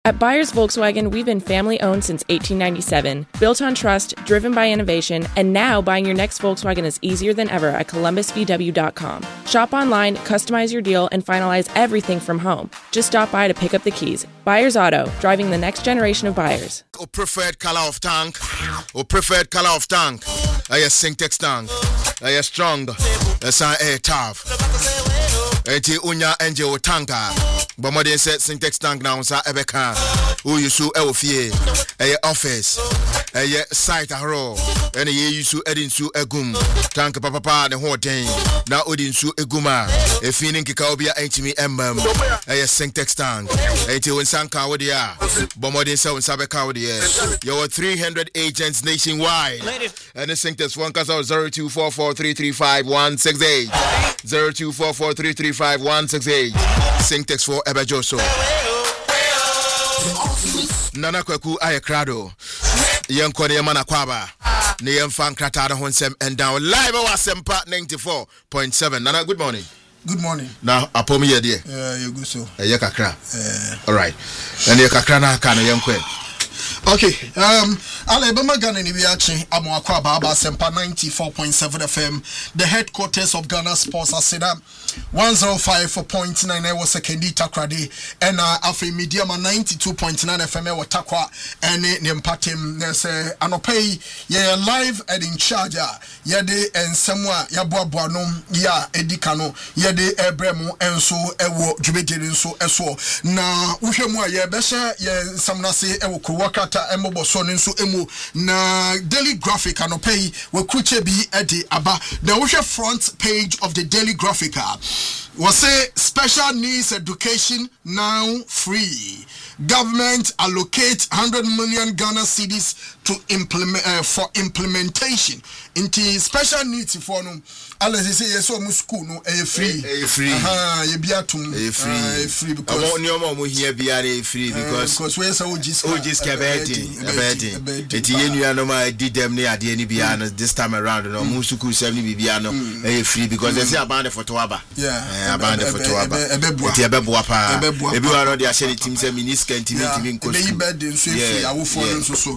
At Byers Volkswagen, we've been family-owned since 1897, built on trust, driven by innovation, and now buying your next Volkswagen is easier than ever at columbusvw.com. Shop online, customize your deal, and finalize everything from home. Just stop by to pick up the keys. Byers Auto, driving the next generation of buyers. Or preferred color of tank. I Syntex tank. I strong. I tough. Eti unya enje o tanka. Bomodin set Syntex tank now sa ebeka. Who you su elfie. Office. Site ahro. Ene ye you su edin su egum. Tank papa the whole thing. Na odin su eguma. E feeling kika obia entimi embem. Syntex tank. Eti unsanka wodia. Bomodin se unsabeka wodia. Your 300 agents nationwide. And the Syntex one cause 0244335168. 0244335168. Syntex for Ebajoso. Nana Kwaku Ayakrado. Young Korea Manakwaba. Niam Fan Kratara Honsem and down live our Sempa 94.7. Nana, good morning. Good morning. Now, Apomi, dear. You go so. Yakakra. All right. And Yakakrana Kana Young Queen. Okay, Alabama Ghana ni biachi amwakwa baba Sempa 94.7 FM, the headquarters of Ghana Sports Aseda 105.9 was second takrade and afi medium 92.9 FM wa takwa and nempatem nese anopay ye live and in charge ye de ensemwa ya boaboa no ya edikano ye de ebremu enso ewo dwumediri nso eso na wohwemu ye behye ye samnase ewo kwakata emobo so nso emu na Daily Graphic anopay we kuche bi edi aba na wohwe front page of the Daily Graphic was say special needs education now free. Government allocate 100 million Ghana cedis to implement for implementation into special needs for no. Unless say yes, so school no free. Free. You be atum free because here be free because we say OG's kabeti. It you know my did them near the any biano this time around no musuku 70 biano free because they say abandon for Toaba. Yeah, abandon for Toaba. Ebebuapa. Everyone they are saying team say minister team free. I will follow so.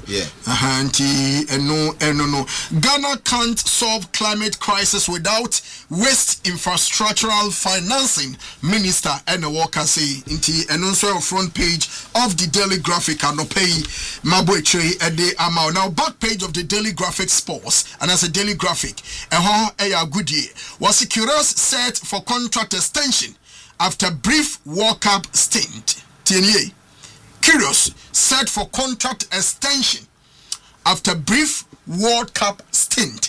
No. Ghana can't solve climate crisis without waste infrastructural financing. Minister and Walker say inti announcer front page of the Daily Graphic and no pay Mabuetre a day amount. Now back page of the Daily Graphic Sports and as a Daily Graphic a good year was Curious set for contract extension after brief World Cup stint. TNA Curious set for contract extension after brief World Cup stint.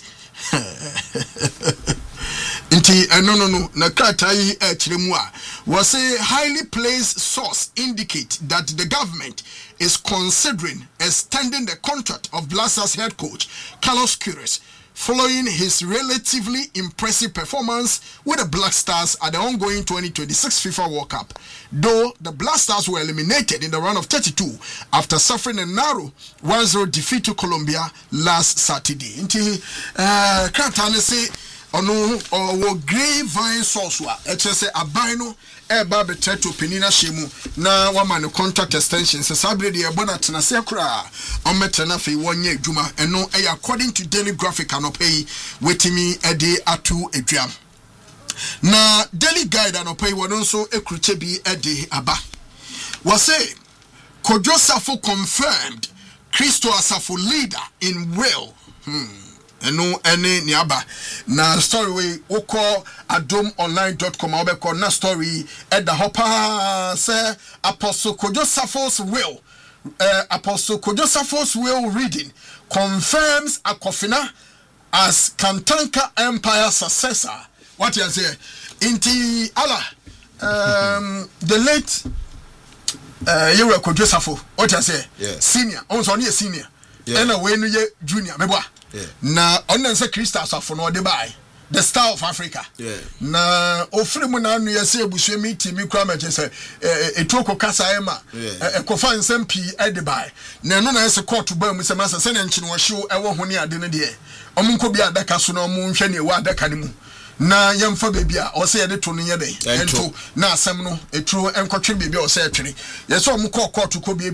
Inti no na kratai chiremwa was a highly placed source indicate that the government is considering extending the contract of Black Stars head coach Carlos Queiroz following his relatively impressive performance with the Black Stars at the ongoing 2026 FIFA World Cup. Though the Black Stars were eliminated in the round of 32 after suffering a narrow 1-0 defeat to Colombia last Saturday. Inti Kratane say ono o grapevine source wa say abino eba betreto penina shemu na wama ne contract extension se sabre de ebona tena se kra on metena fe wonye adwuma eno according to Daily Graphic anopay wetimi ede atu adwam na Daily Guide anopay wono so ekruche bi ede aba wase Kojo Safo confirmed Christo Asafo leader in will no any niaba na story we oko adomonline.com obeko na story at the hopper say Apostle Kojo Safo's will Apostle Kojo Safo's will reading confirms Akofina as Kantanka Empire successor. What you say inti Allah the late you were Kojo Safo what you say senior also near senior and when you junior meboa na onense Christa Safo no de bai the Star of Africa na ofre mu na anu yese ebusue meeting mi kura ma chese etoko kasa ema ekofa nsem pi e de bai na no na yese court ba mu se masa se na nchi no hyew ewo hone ade no de omunko bi adaka so na omu nhwe ne ewo adaka ne mu na yemfa baby a o say ye de to no ye dey ento na asem no etru enkotwe baby o say etwere ye so mo court ko